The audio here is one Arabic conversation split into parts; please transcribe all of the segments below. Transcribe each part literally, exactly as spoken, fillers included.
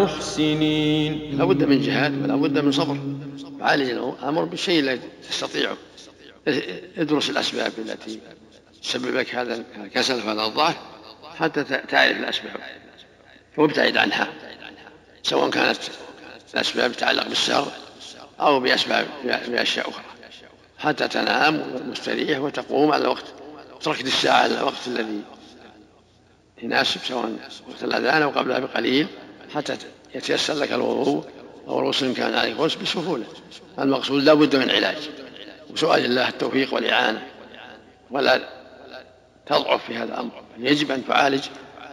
المحسنين. لا بد من جهاد ولا بد من صبر. عالج الأمر بالشيء الذي تستطيعه. ادرس الأسباب التي تسبب لك هذا الكسل وهذا الضعف حتى تعرف الأسباب وابتعد عنها، سواء كانت الأسباب تتعلق بالسهر أو بأسباب بأشياء أخرى، حتى تنام مستريح وتقوم على الوقت، تركت الساعة على الوقت الذي يناسب، سواء وقت الأذان أو قبلها بقليل، حتى يتيسر لك الوضوء أو الغسل كان عليك غسل بسهولة. المقصود لا بد من علاج وسؤال الله التوفيق والإعانة، ولا تضعف في هذا الأمر. يجب أن تعالج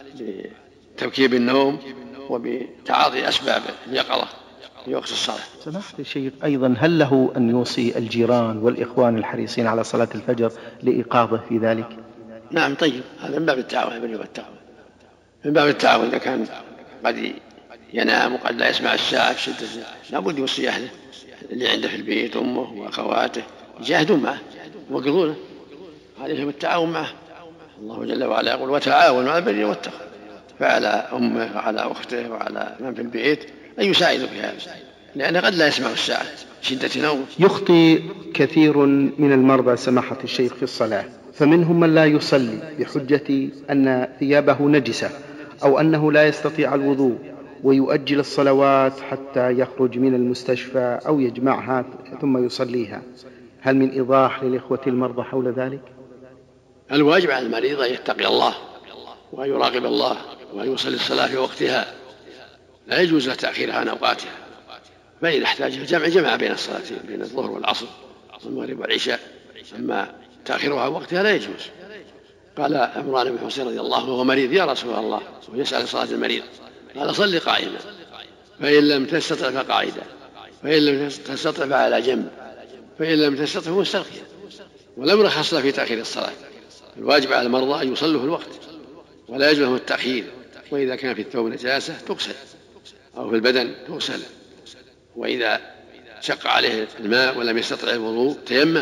بتبكير النوم وبتعاطي أسباب اليقظة في وقت الصلاة. سماحة الشيخ، أيضا هل له أن يوصي الجيران والإخوان الحريصين على صلاة الفجر لإيقاظه في ذلك؟ نعم، طيب، هذا من باب التعاون والتعاون من باب التعاون إذا كان قد ينام وقد لا يسمع الساعة في شدة لابد يوصي أهله اللي عنده في البيت، أمه وأخواته، يجاهدون معه ويوقظونه، عليهم التعاون معه. الله جل وعلا يقول وتعاونوا على البر والتقوى، فعلى أمه وعلى أخته وعلى من في البيت أن يساعدوا في هذا، لأنه قد لا يسمع الساعة شدة نومه. يخطي كثير من المرضى سماحة الشيخ في الصلاة، فمنهم من لا يصلي بحجة أن ثيابه نجسة أو أنه لا يستطيع الوضوء ويؤجل الصلوات حتى يخرج من المستشفى أو يجمعها ثم يصليها. هل من إيضاح للإخوة المرضى حول ذلك؟ الواجب على المريض أن يتقي الله وأن يراقب الله وأن يصلي الصلاة في وقتها، لا يجوز له تأخيرها عن أوقاتها، فإذا احتاج الجمع جمع بين الصلاتين، بين الظهر والعصر والمغرب والعشاء، أما تأخيرها عن وقتها لا يجوز. قال عمران بن حسين رضي الله عنه وهو مريض يا رسول الله ويسأل صلاة المريض، قال صل قائما فإن لم تستطع فقاعدا فإن لم تستطع فعلى جنب فإن لم تستطع فمستلقيا، ولم يرخص له في تأخير الصلاة. الواجب على المرضى أن يصلوا في الوقت ولا يجوز لهم التأخير، وإذا كان في الثوب نجاسة تغسل أو في البدن تغسل، وإذا شق عليه الماء ولم يستطع الوضوء تيمم،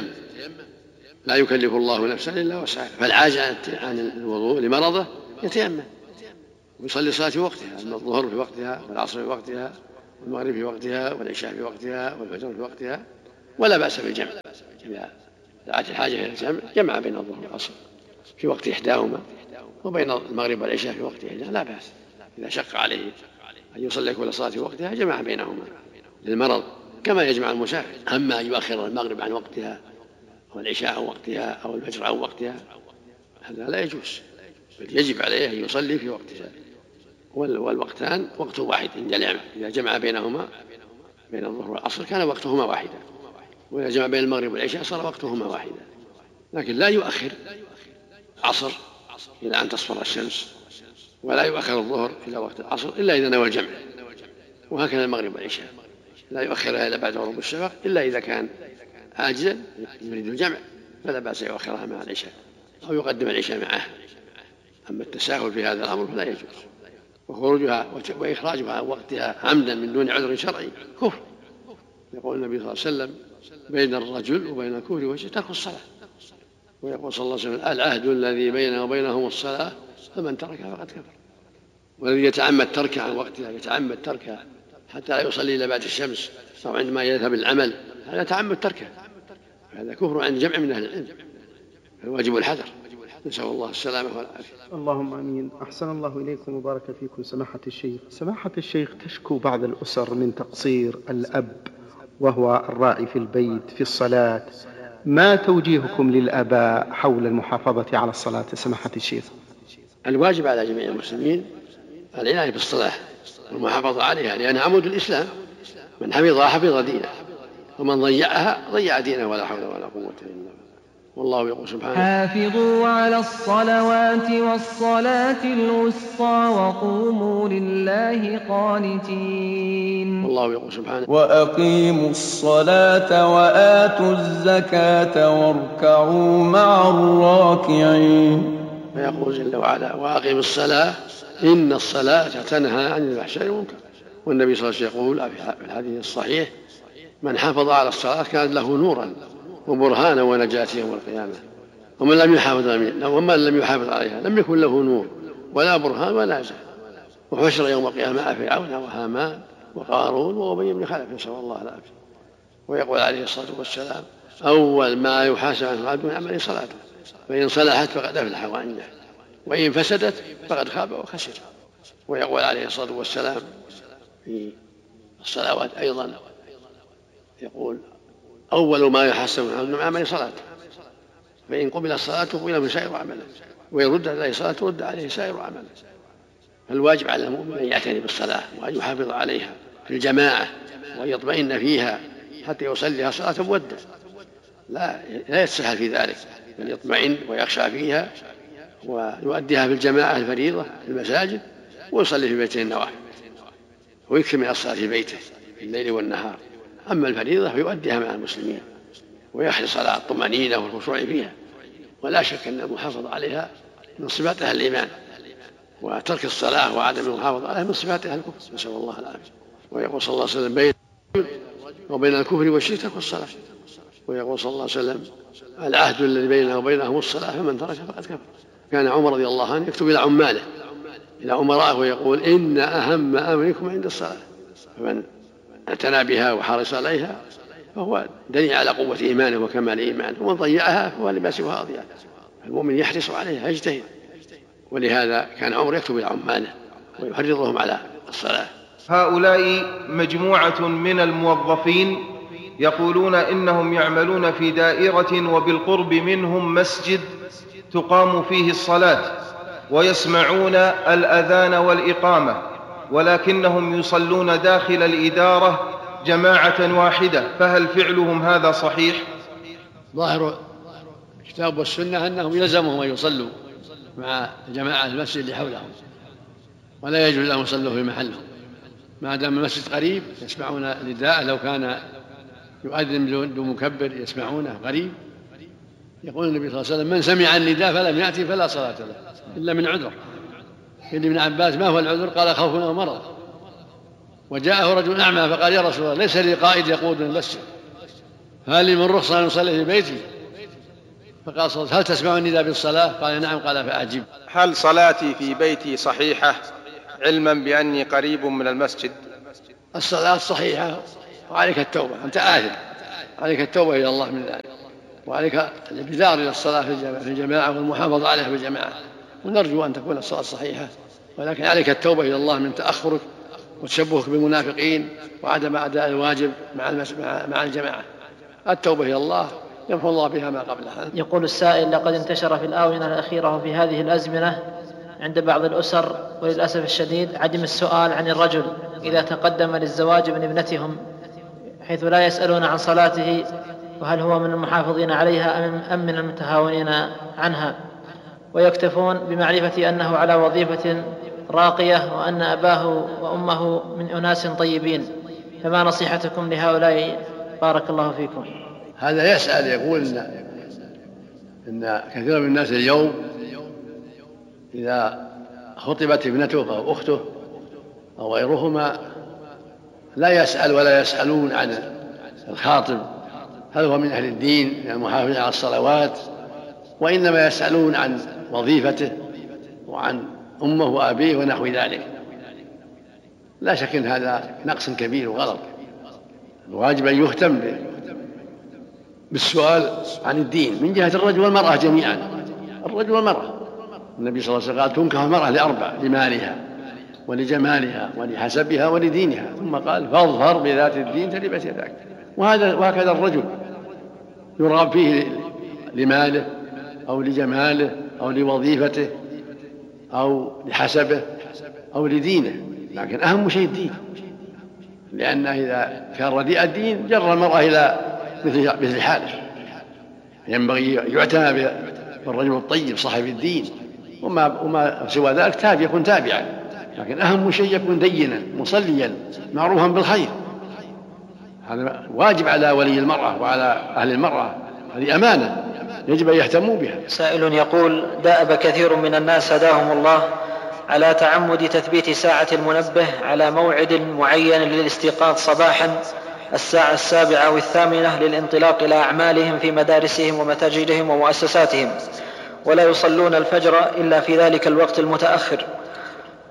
لا يكلف الله نفسا إلا وسعها، فالعاجز عن الوضوء لمرضه يتيمم ويصلي الصلاة في وقتها، الظهر في وقتها والعصر في وقتها والمغرب في وقتها والعشاء في وقتها والفجر في وقتها، ولا بأس بالجمع. إذا دعت الحاجة إلى الجمع جمع بين الظهر والعصر في وقت إحداهما وبين المغرب والعشاء في وقت إحداهما لا بأس. إذا شق عليه أن يصلي كل صلاة في وقتها جمع بينهما للمرض كما يجمع المسافر. أما أن يؤخر المغرب عن وقتها أو العشاء عن وقتها أو الفجر عن وقتها هذا لا يجوز، بل يجب عليه أن يصلي في وقتها، والوقتان وقت واحد إذا جمع بينهما بين الظهر والعصر كان وقتهما واحدا، وإذا جمع بين المغرب والعشاء صار وقتهما واحدا. لكن لا يؤخر عصر إلى أن تصفر الشمس، ولا يؤخر الظهر إلى وقت العصر إلا إذا نوى الجمع، وهكذا المغرب والعشاء لا يؤخرها إلا بعد غروب الشفق إلا إذا كان عاجزا يريد الجمع فلا بأس يؤخرها مع العشاء أو يقدم العشاء معه. أما التساهل في هذا الأمر فلا يجوز، وخروجها وإخراجها عن وقتها عمدا من دون عذر شرعي كفر. يقول النبي صلى الله عليه وسلم بين الرجل وبين الكفر والشرك ترك الصلاة، ويقول صلى الله عليه وسلم العهد الذي بينه وبينهم الصلاة فمن تركها فقد كفر. والذي يتعمد تركها عن وقتها يتعمد تركها حتى لا يصلي إلا بعد الشمس أو عندما يذهب العمل هذا تعمد تركها، هذا كفر عند جمع من أهل العلم، الواجب الحذر، نسأل الله السلامة والعافية. اللهم آمين. أحسن الله إليكم وبارك فيكم سماحة الشيخ. سماحة الشيخ، تشكو بعض الأسر من تقصير الأب وهو الراعي في البيت في الصلاة، ما توجيهكم للآباء حول المحافظة على الصلاة سماحة الشيخ؟ الواجب على جميع المسلمين العناية بالصلاة والمحافظة عليها، لأنها عمود الإسلام، من حفظها حفظ دينه ومن ضيعها ضيع دينه ولا حول ولا قوة إلا بالله. والله يقول سبحانه حافظوا على الصلوات والصلاة الوسطى وقوموا لله قانتين. والله يقول سبحانه وأقيموا الصلاة وآتوا الزكاة واركعوا مع الراكعين. فيقول جل وعلا وأقيموا الصلاة إن الصلاة تنهى عن الفحشاء والمنكر. والنبي صلى الله عليه وسلم يقول في الحديث الصحيح من حافظ على الصلاة كانت له نورا وبرهانا ونجاة يوم القيامة، ومن لم يحافظ ومن لم يحافظ عليها لم يكن له نور ولا برهان ولا نجاة. وحشر يوم القيامة مع فرعون وهامان وقارون وأبي بن خلف، نسأل الله العافية. ويقول عليه الصلاة والسلام: أول ما يحاسب عنه العبد من عمل صلاته، فإن صلحت فقد أفلح وأنجح، وإن فسدت فقد خاب وخسر. ويقول عليه الصلاة والسلام في الصلوات أيضا، يقول: أول ما يحاسب عنه من عمل صلاته، فإن قبل صلاته قبل من سائر عمله، وإن رد عليه صلاته رد عليه سائر عمله. فالواجب على المؤمن أن يعتني بالصلاة وأن يحافظ عليها في الجماعة وأن يطمئن فيها حتى يصليها صلاة مودة، لا لا يتسهل في ذلك، بل يطمئن ويخشى فيها ويؤديها في الجماعة الفريضة في المساجد، ويصلي في بيته النوافل، ويكثر من الصلاة في بيته في الليل والنهار. أما الفريضة فيؤديها مع المسلمين ويحرص على الطمأنينة والخشوع فيها. ولا شك أن المحافظة عليها من صفات أهل الإيمان، وترك الصلاة وعدم المحافظة عليها من صفات أهل الكفر، نسأل الله العافية. ويقول صلى الله عليه وسلم: بين وبين الكفر والشرك ترك الصلاة. ويقول صلى الله عليه وسلم: العهد الذي بيننا وبينهم الصلاة، فمن ترك فقد كفر. كان عمر رضي الله عنه يكتب إلى عماله إلى أمرائه ويقول: إن أهم أمركم عند الصلاة، فمن اعتنى بها وحرص عليها فهو دليل على قوة إيمانه وكمال إيمانه، ومن ضيعها فهو لما سواها أضيع. المؤمن يحرص عليها يجتهد. ولهذا كان عمر يكتب إلى عماله ويحرضهم على الصلاة. هؤلاء مجموعة من الموظفين يقولون إنهم يعملون في دائرة وبالقرب منهم مسجد تقام فيه الصلاة، ويسمعون الأذان والإقامة، ولكنهم يصلون داخل الإدارة جماعة واحدة، فهل فعلهم هذا صحيح؟ ظاهر الكتاب والسنة أنهم يلزمهم أن يصلوا مع جماعة المسجد اللي حولهم، ولا يجوز لهم يصلوا في محلهم ما دام المسجد قريب. يسمعون نداء، لو كان يؤذن بدون مكبر يسمعونه قريب. يقول النبي صلى الله عليه وسلم: من سمع النداء فلم يأتي فلا صلاة له إلا من عذر. قيل ابن عباس: ما هو العذر؟ قال: خوف أو مرض. وجاءه رجل أعمى فقال: يا رسول الله، ليس لي قائد يقود المسجد، هل لي من رخصة أن أصلي في بيتي؟ فقال صلى الله عليه وسلم: هل تسمع النداء بالصلاة؟ قال: نعم. قال: فأجب. هل صلاتي في بيتي صحيحة علما بأني قريب من المسجد؟ الصلاة صحيحة، وعليك التوبة، أنت آثم، عليك التوبة إلى الله من ذلك، وعليك الابتدار إلى الصلاة في الجماعة والمحافظة عليها في الجماعة. ونرجو أن تكون الصلاة صحيحة، ولكن عليك التوبة إلى الله من تأخرك وتشبهك بالمنافقين وعدم أداء الواجب مع مع الجماعة. التوبة إلى الله يمحو الله بها ما قبلها. يقول السائل: لقد انتشر في الآونة الأخيرة وفي هذه الأزمنة عند بعض الأسر وللأسف الشديد عدم السؤال عن الرجل إذا تقدم للزواج من ابنتهم، حيث لا يسألون عن صلاته وهل هو من المحافظين عليها أم من المتهاونين عنها، ويكتفون بمعرفة أنه على وظيفة راقية وأن أباه وأمه من أناس طيبين. فما نصيحتكم لهؤلاء بارك الله فيكم؟ هذا يسأل يقول إن, إن كثير من الناس اليوم إذا خطبت ابنته أو أخته أو غيرهما لا يسأل ولا يسألون عن الخاطب هل هو من أهل الدين من المحافظين على الصلوات، وإنما يسألون عن وظيفته وعن أمه وأبيه ونحو ذلك. لا شك أن هذا نقص كبير وغلط. الواجب أن يهتم بالسؤال عن الدين من جهة الرجل والمرأة جميعا. الرجل والمرأة، النبي صلى الله عليه وسلم قال: تنكح المرأة لأربع: لمالها ولجمالها ولحسبها ولدينها، ثم قال: فاظفر بذات الدين تربت يداك. وهذا وهكذا الرجل يرغب فيه لماله أو لجماله أو لوظيفته أو لحسبه أو لدينه، لكن أهم شيء الدين، لأنه إذا كان رديء الدين جر المرأة إلى مثل حاله. ينبغي يعتنى بالرجل الطيب صاحب الدين، وما, وما سوى ذلك تابع يكون تابعا، لكن أهم شيء يكون دينا مصليا معروفا بالخير. هذا واجب على ولي المرأة وعلى أهل المرأة، هذه أمانة يجب أن يهتموا بها. سائل يقول: دأب كثير من الناس هداهم الله على تعمد تثبيت ساعة المنبه على موعد معين للاستيقاظ صباحا الساعة السابعة والثامنة للانطلاق إلى أعمالهم في مدارسهم ومتاجرهم ومؤسساتهم، ولا يصلون الفجر إلا في ذلك الوقت المتأخر،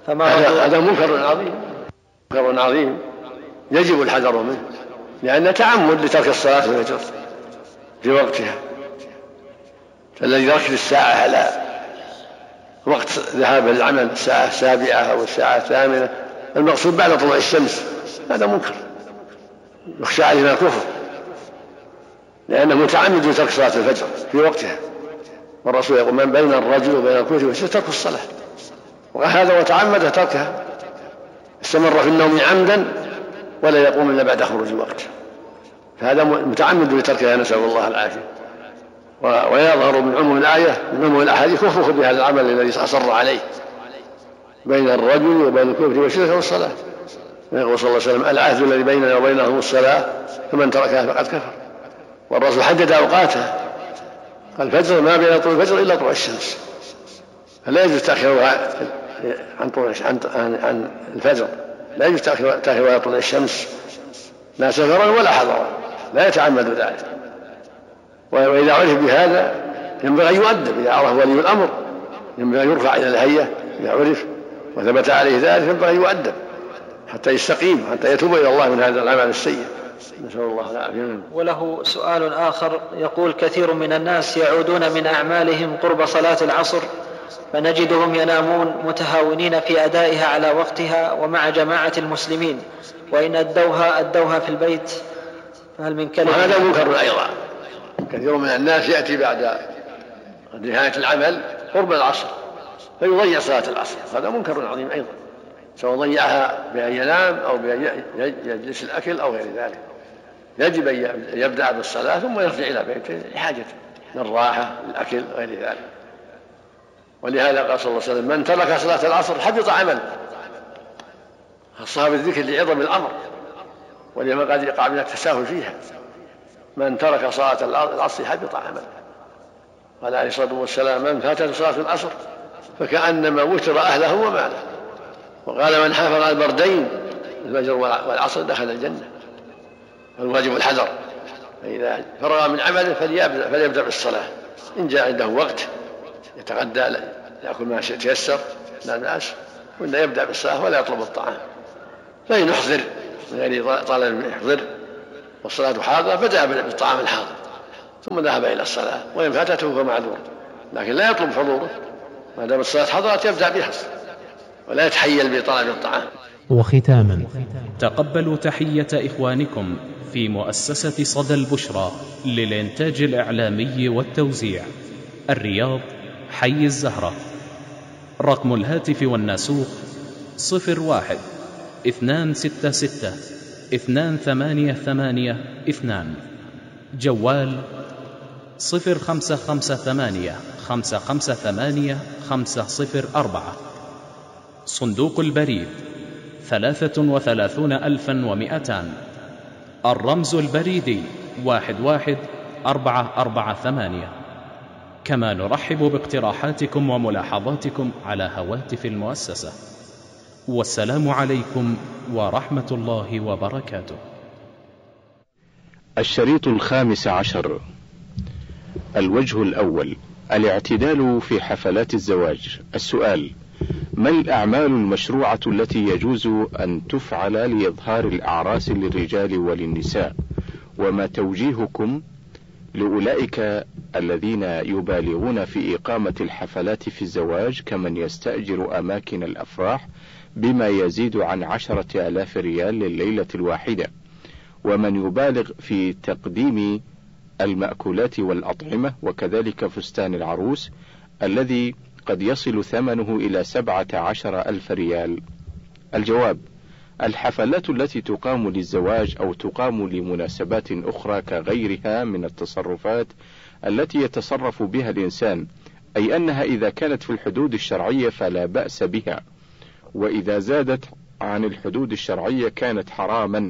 فما هذا منكر عظيم منكر عظيم يجب الحذر منه، لأن تعمد لترك الصلاة في الفجر في وقتها. فالذي يركز الساعة على وقت ذهاب العمل الساعة السابعة أو الساعة الثامنة المقصود بعد طلوع الشمس هذا منكر يخشى عليه من الكفر، لأنه متعمد لترك صلاة الفجر في وقتها. والرسول يقول: من بين الرجل وبين الكفر والشرك ترك الصلاة، وهذا وتعمد تركها استمر في النوم عمدا ولا يقوم إلا بعد خروج الوقت، فهذا متعمد لتركها نسأل الله العافية. ويظهر من عموم الآية من عموم الأحاديث كفره بهذا العمل الذي أصر عليه بين الرجل وبين الكفر والشرك والصلاة. يقول صلى الله عليه وسلم: العهد الذي بيننا وبينهم الصلاة فمن تركها فقد كفر. والرسول حدد أوقاتها، قال: الفجر ما بين طلوع الفجر إلا طلوع الشمس، فلا يجوز تأخيرها عن طلوع عن الفجر، لا يجوز تأخيرها طلوع الشمس لا سفرا ولا حضرا، لا يتعمد ذلك. وإذا عرف بهذا ينبغي أن يؤدب، إذا عرف ولي الأمر ينبغي أن يرفع إلى الهيئة، إذا عرف وثبت عليه ذلك ينبغي أن يؤدب حتى يستقيم، حتى يتوب إلى الله من هذا العمل السيء، نسأل الله العافية. وله سؤال آخر يقول: كثير من الناس يعودون من أعمالهم قرب صلاة العصر فنجدهم ينامون متهاونين في أدائها على وقتها ومع جماعة المسلمين، وإن أدوها أدوها في البيت، فهل من كلمة؟ وهذا منكر أيضا. كثير من الناس يأتي بعد نهاية العمل قرب العصر فيضيع صلاة العصر، هذا منكر عظيم أيضا، سواء ضيعها بأن ينام أو بأن يجلس الأكل أو غير ذلك. يجب أن يبدأ بالصلاة ثم يرجع إلى بيته لحاجته من الراحة الأكل غير ذلك. ولهذا قال صلى الله عليه وسلم: من ترك صلاة العصر حبط عمله. خصها بالذكر لعظم الأمر ولما قد يقع من التساهل فيها. من ترك صلاة العصر حبط عمله. قال عليه الصلاة والسلام: من فاتت صلاة العصر فكأنما وتر أهله وماله. وقال: من حافظ على البردين الفجر والعصر دخل الجنة. فالواجب الحذر، فإذا فرغ من عمله فليبدأ بالصلاة، إن جاء عنده وقت يتغدى يأكل ما تيسر لا بأس، وإلا يبدأ بالصلاة ولا يطلب الطعام. فإن يحضر غير طالب يحضر والصلاة حاضرة بدأ بالطعام الحاضر ثم ذهب إلى الصلاة، وإن فاتته فمعذور، لكن لا يطلب حضوره ما دام الصلاة حضرت يبدأ بها ولا يتحيل بطلب الطعام. وختاما، تقبلوا تحية إخوانكم في مؤسسة صدى البشرى للإنتاج الإعلامي والتوزيع، الرياض، حي الزهرة. رقم الهاتف والناسوخ صفر واحد اثنان ستة ستة اثنان ثمانية ثمانية اثنان. جوال صفر خمسة خمسة ثمانية خمسة خمسة ثمانية خمسة صفر أربعة. صندوق البريد ثلاثة وثلاثون ألفا ومئتان. الرمز البريدي واحد واحد أربعة أربعة ثمانية. كما نرحب باقتراحاتكم وملاحظاتكم على هواتف المؤسسة. والسلام عليكم ورحمة الله وبركاته. الشريط الخامس عشر. الوجه الأول: الاعتدال في حفلات الزواج. السؤال: ما الأعمال المشروعة التي يجوز أن تفعل لإظهار الأعراس للرجال وللنساء؟ وما توجيهكم لأولئك الذين يبالغون في إقامة الحفلات في الزواج كمن يستأجر أماكن الأفراح بما يزيد عن عشرة آلاف ريال لليلة الواحدة، ومن يبالغ في تقديم المأكولات والأطعمة، وكذلك فستان العروس الذي قد يصل ثمنه إلى سبعة عشر ألف ريال؟ الجواب: الحفلات التي تقام للزواج أو تقام لمناسبات أخرى كغيرها من التصرفات التي يتصرف بها الإنسان، أي أنها إذا كانت في الحدود الشرعية فلا بأس بها، وإذا زادت عن الحدود الشرعية كانت حراما.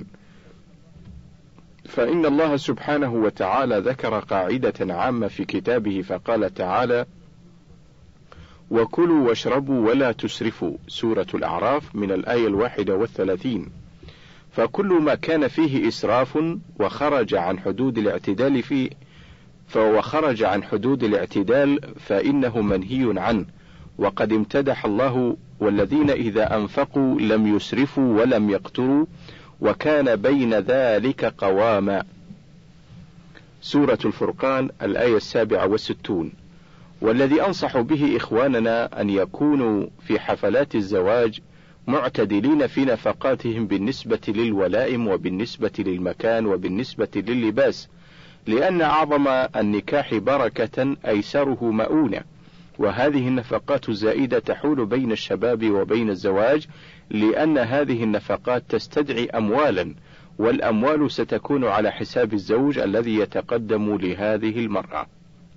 فإن الله سبحانه وتعالى ذكر قاعدة عامة في كتابه فقال تعالى: وكلوا واشربوا ولا تسرفوا، سورة الأعراف من الآية الواحدة والثلاثين. فكل ما كان فيه إسراف وخرج عن حدود الاعتدال فيه فهو خرج عن حدود الاعتدال فإنه منهي عنه. وقد امتدح الله والذين إذا أنفقوا لم يسرفوا ولم يقتروا وكان بين ذلك قواما. سورة الفرقان الآية السابعة والستون. والذي أنصح به إخواننا أن يكونوا في حفلات الزواج معتدلين في نفقاتهم بالنسبة للولائم وبالنسبة للمكان وبالنسبة لللباس، لأن أعظم النكاح بركة أيسره مؤونة، وهذه النفقات الزائدة تحول بين الشباب وبين الزواج، لأن هذه النفقات تستدعي أموالا، والأموال ستكون على حساب الزوج الذي يتقدم لهذه المرأة.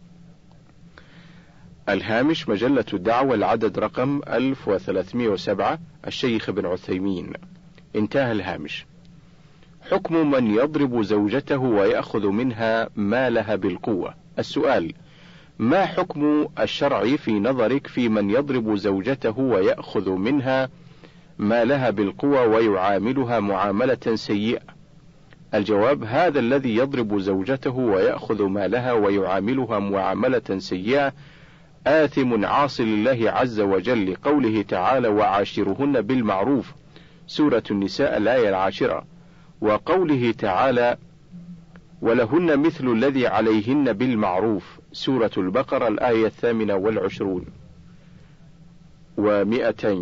الهامش مجلة الدعوة العدد رقم ألف وثلاثمائة وسبعة الشيخ ابن عثيمين. انتهى الهامش. حكم من يضرب زوجته ويأخذ منها مالها بالقوة. السؤال: ما حكم الشرع في نظرك في من يضرب زوجته ويأخذ منها مالها بالقوة ويعاملها معاملة سيئة؟ الجواب: هذا الذي يضرب زوجته ويأخذ مالها ويعاملها معاملة سيئة آثم عاص لله عز وجل، لقوله تعالى: وعاشرهن بالمعروف، سورة النساء الآية العاشرة، وقوله تعالى: ولهن مثل الذي عليهن بالمعروف، سورة البقرة الآية الثامنة والعشرون ومئتين،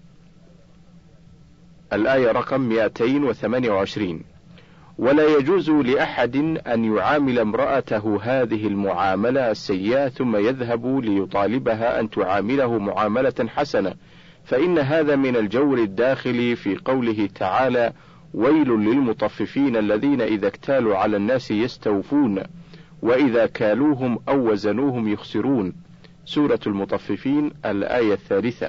الآية رقم مئتين وثمانية وعشرين. ولا يجوز لأحد أن يعامل امرأته هذه المعاملة السيئة ثم يذهب ليطالبها أن تعامله معاملة حسنة، فإن هذا من الجور الداخلي في قوله تعالى: ويل للمطففين الذين إذا اكتالوا على الناس يستوفون وإذا كالوهم أو وزنوهم يخسرون، سورة المطففين الآية الثالثة.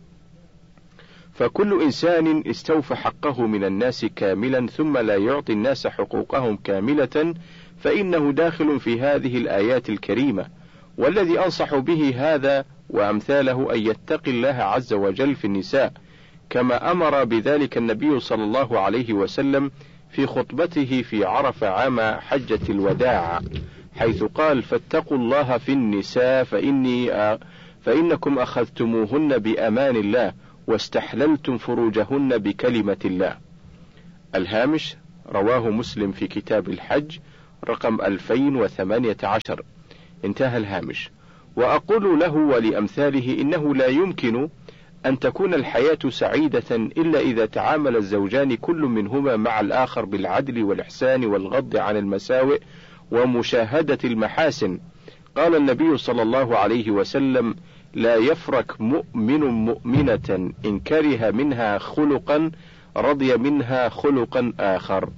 فكل إنسان استوفى حقه من الناس كاملا ثم لا يعطي الناس حقوقهم كاملة فإنه داخل في هذه الآيات الكريمة، والذي أنصح به هذا وأمثاله أن يتقي الله عز وجل في النساء، كما أمر بذلك النبي صلى الله عليه وسلم في خطبته في عرفة عام حجة الوداع، حيث قال: فاتقوا الله في النساء فإني آ... فإنكم أخذتموهن بأمان الله واستحللتم فروجهن بكلمة الله. الهامش رواه مسلم في كتاب الحج رقم ألفين وثمانية عشر. انتهى الهامش. وأقول له ولأمثاله إنه لا يمكن أن تكون الحياة سعيدة إلا إذا تعامل الزوجان كل منهما مع الآخر بالعدل والإحسان والغض عن المساوئ ومشاهدة المحاسن. قال النبي صلى الله عليه وسلم: لا يفرك مؤمن مؤمنة إن كره منها خلقا رضي منها خلقا آخر.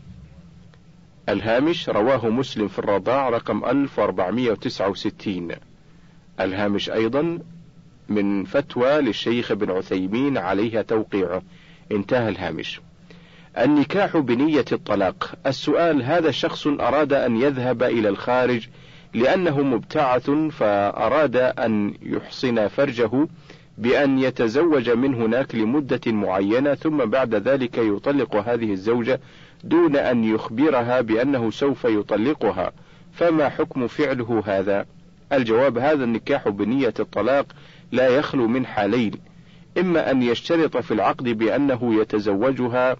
الهامش رواه مسلم في الرضاع رقم ألف وأربعمائة وتسعة وستين. الهامش أيضا من فتوى للشيخ ابن عثيمين عليها توقيعه. انتهى الهامش. النكاح بنية الطلاق. السؤال: هذا شخص أراد أن يذهب إلى الخارج لأنه مبتعث، فأراد أن يحصن فرجه بأن يتزوج من هناك لمدة معينة، ثم بعد ذلك يطلق هذه الزوجة دون أن يخبرها بأنه سوف يطلقها، فما حكم فعله هذا؟ الجواب: هذا النكاح بنية الطلاق لا يخلو من حالين: إما أن يشترط في العقد بأنه يتزوجها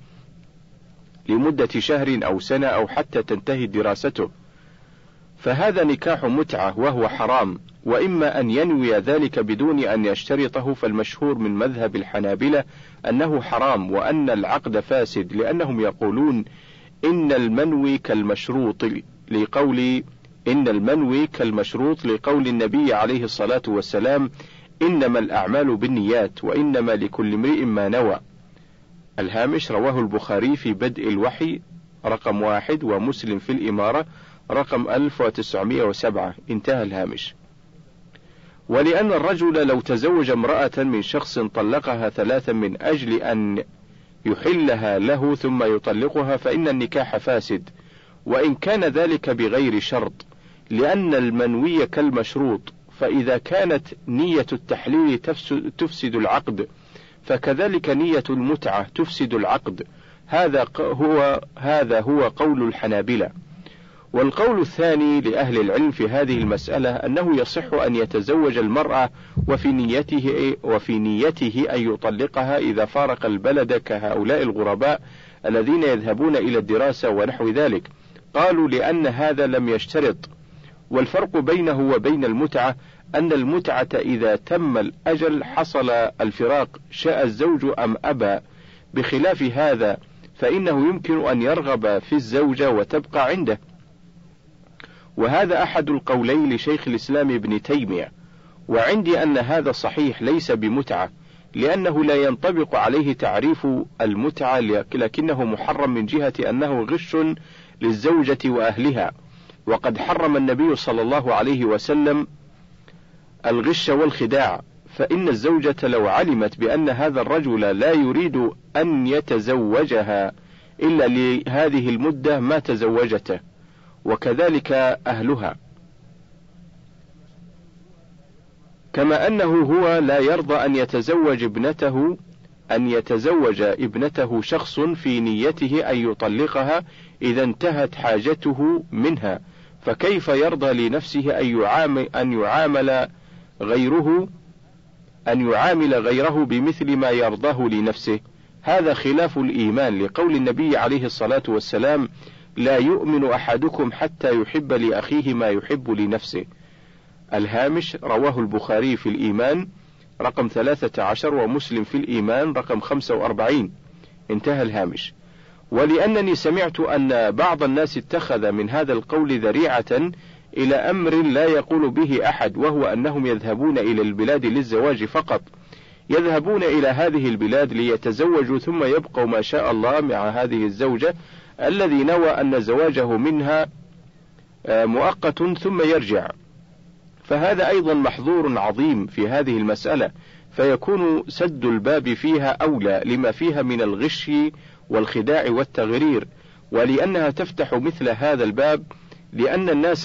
لمدة شهر أو سنة أو حتى تنتهي دراسته، فهذا نكاح متعة وهو حرام، وإما أن ينوي ذلك بدون أن يشترطه، فالمشهور من مذهب الحنابلة أنه حرام وأن العقد فاسد، لأنهم يقولون إن المنوي كالمشروط، لقول إن المنوي كالمشروط لقول النبي عليه الصلاة والسلام: إنما الأعمال بالنيات وإنما لكل امرئ ما نوى. الهامش رواه البخاري في بدء الوحي رقم واحد، ومسلم في الإمارة رقم ألف وتسعمائة وسبعة. انتهى الهامش. ولأن الرجل لو تزوج امرأة من شخص طلقها ثلاثا من أجل أن يحلها له ثم يطلقها فإن النكاح فاسد، وإن كان ذلك بغير شرط، لأن المنوي كالمشروط، فإذا كانت نية التحليل تفسد العقد فكذلك نية المتعة تفسد العقد. هذا هو هذا هو قول الحنابلة. والقول الثاني لأهل العلم في هذه المسألة أنه يصح أن يتزوج المرأة وفي نيته, وفي نيته أن يطلقها إذا فارق البلد كهؤلاء الغرباء الذين يذهبون إلى الدراسة ونحو ذلك. قالوا لأن هذا لم يشترط، والفرق بينه وبين المتعة أن المتعة إذا تم الأجل حصل الفراق شاء الزوج أم أبى، بخلاف هذا فإنه يمكن أن يرغب في الزوجة وتبقى عنده. وهذا أحد القولين لشيخ الإسلام ابن تيمية، وعندي أن هذا صحيح ليس بمتعة، لأنه لا ينطبق عليه تعريف المتعة، لكنه محرم من جهة أنه غش للزوجة وأهلها، وقد حرم النبي صلى الله عليه وسلم الغش والخداع، فإن الزوجة لو علمت بأن هذا الرجل لا يريد أن يتزوجها إلا لهذه المدة ما تزوجته، وكذلك أهلها، كما أنه هو لا يرضى أن يتزوج ابنته أن يتزوج ابنته شخص في نيته أن يطلقها إذا انتهت حاجته منها، فكيف يرضى لنفسه أن يعامل, أن يعامل غيره أن يعامل غيره بمثل ما يرضاه لنفسه؟ هذا خلاف الإيمان، لقول النبي عليه الصلاة والسلام: لا يؤمن أحدكم حتى يحب لأخيه ما يحب لنفسه. الهامش: رواه البخاري في الإيمان رقم ثلاثة عشر، ومسلم في الإيمان رقم خمسة وأربعين. انتهى الهامش. ولأنني سمعت أن بعض الناس اتخذ من هذا القول ذريعة إلى أمر لا يقول به أحد، وهو أنهم يذهبون إلى البلاد للزواج فقط، يذهبون إلى هذه البلاد ليتزوجوا ثم يبقوا ما شاء الله مع هذه الزوجة الذي نوى أن زواجه منها مؤقت ثم يرجع، فهذا أيضا محظور عظيم في هذه المسألة، فيكون سد الباب فيها أولى لما فيها من الغش والخداع والتغرير، ولأنها تفتح مثل هذا الباب لأن الناس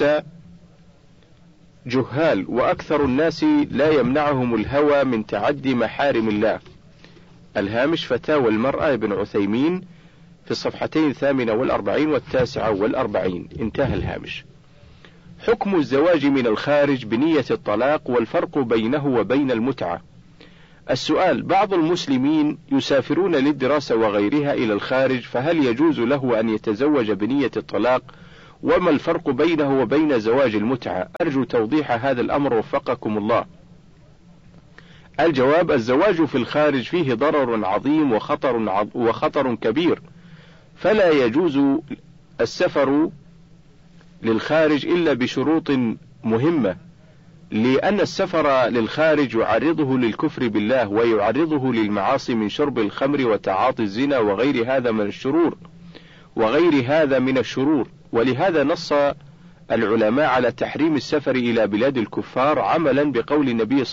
جهال، وأكثر الناس لا يمنعهم الهوى من تعدي محارم الله. الهامش: فتاوى المرأة ابن عثيمين في الصفحتين الثامنة والأربعين والتاسعة والأربعين. انتهى الهامش. حكم الزواج من الخارج بنية الطلاق والفرق بينه وبين المتعة. السؤال: بعض المسلمين يسافرون للدراسة وغيرها إلى الخارج، فهل يجوز له أن يتزوج بنية الطلاق؟ وما الفرق بينه وبين زواج المتعة؟ أرجو توضيح هذا الأمر وفقكم الله. الجواب: الزواج في الخارج فيه ضرر عظيم وخطر, عظ... وخطر كبير، فلا يجوز السفر للخارج إلا بشروط مهمة، لأن السفر للخارج يعرضه للكفر بالله ويعرضه للمعاصي من شرب الخمر وتعاطي الزنا وغير هذا من الشرور وغير هذا من الشرور ولهذا نص العلماء على تحريم السفر إلى بلاد الكفار عملا بقول النبي